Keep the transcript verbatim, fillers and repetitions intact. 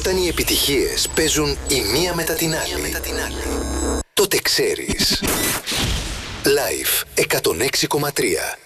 Όταν οι επιτυχίες παίζουν η μία μετά την άλλη, τότε ξέρεις. Live εκατόν έξι κόμμα τρία.